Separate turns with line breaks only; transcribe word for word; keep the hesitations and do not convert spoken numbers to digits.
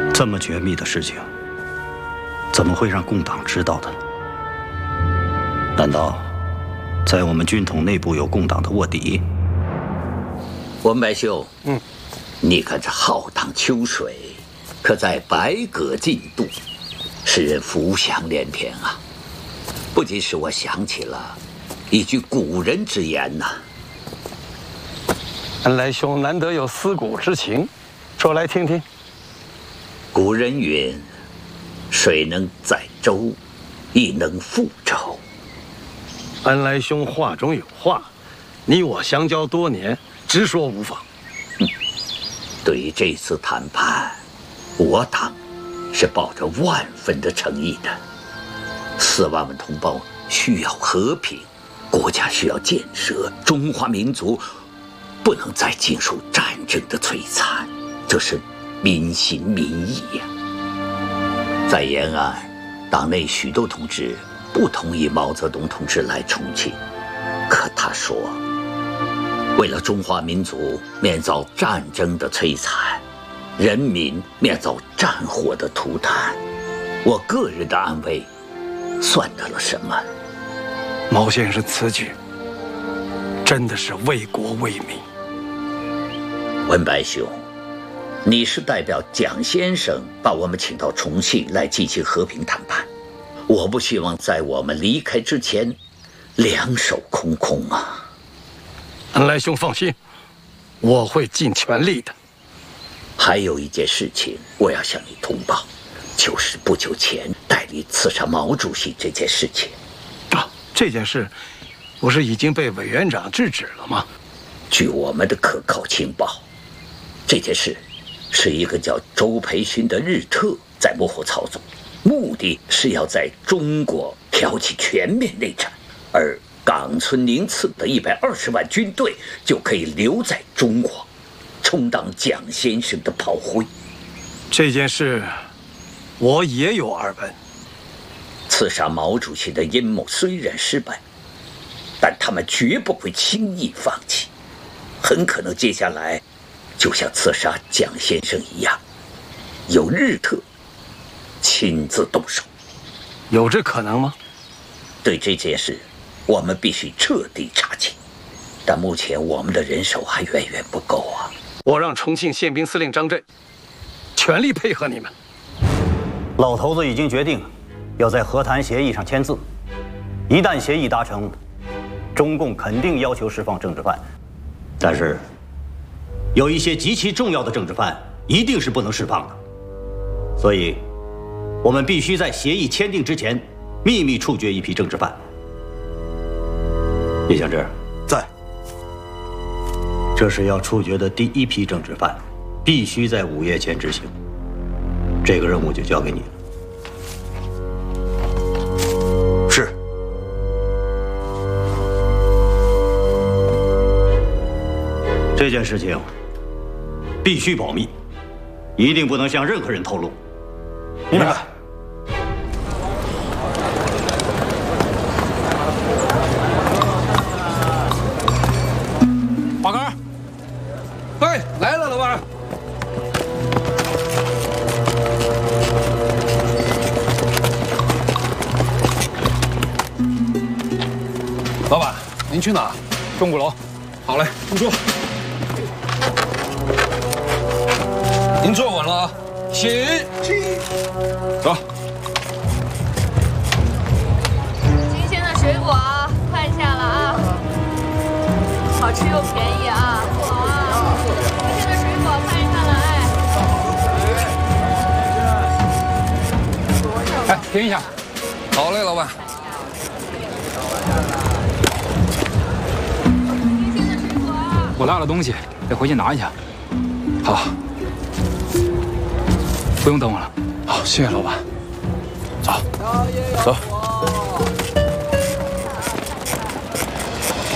这么绝密的事情，怎么会让共党知道的？难道在我们军统内部有共党的卧底？
文白秀，
嗯，
你看这浩荡秋水，可在百舸进度，使人浮想联翩啊！不禁使我想起了一句古人之言呐、啊。
恩来兄难得有思古之情，说来听听。
古人云：“水能载舟，亦能覆舟。”
恩来兄话中有话，你我相交多年，直说无妨。
嗯，对于这次谈判，我党是抱着万分的诚意的。四万万同胞需要和平，国家需要建设，中华民族不能再经受战争的摧残，这是民心民意呀。在延安，党内许多同志不同意毛泽东同志来重庆，可他说，为了中华民族免遭战争的摧残，人民免遭战火的涂炭，我个人的安危算得了什么？
毛先生此举真的是为国为民。
文白兄，你是代表蒋先生把我们请到重庆来进行和平谈判，我不希望在我们离开之前两手空空啊。
恩来兄放心，我会尽全力的。
还有一件事情我要向你通报，就是不久前代理刺杀毛主席这件事情。
啊，这件事不是已经被委员长制止了吗？
据我们的可靠情报，这件事是一个叫周培勋的日特在幕后操纵，目的是要在中国挑起全面内战，而冈村宁次的一百二十万军队就可以留在中国，充当蒋先生的炮灰。
这件事我也有耳闻。
刺杀毛主席的阴谋虽然失败，但他们绝不会轻易放弃，很可能接下来就像刺杀蒋先生一样，由日特亲自动手。
有这可能吗？
对这件事，我们必须彻底查清，但目前我们的人手还远远不够啊。
我让重庆宪兵司令张震全力配合你们。
老头子已经决定要在和谈协议上签字，一旦协议达成，中共肯定要求释放政治犯，但是有一些极其重要的政治犯一定是不能释放的，所以我们必须在协议签订之前秘密处决一批政治犯。叶向志
在。
这是要处决的第一批政治犯，必须在午夜前执行。这个任务就交给你了。
是。
这件事情必须保密，一定不能向任何人透露。
明白。
花杆，哎，来了，老板。老板，您去哪？钟鼓楼。好嘞，请说。您坐稳了啊，起起，走。
新鲜的水果啊，看下了啊，好吃又便宜啊，好啊！新鲜的水果看一看了，
哎。哎，停一下。好嘞，老板。
我落了东西，得回去拿一下。
好，
不用等我了。
好，谢谢老板。走，走。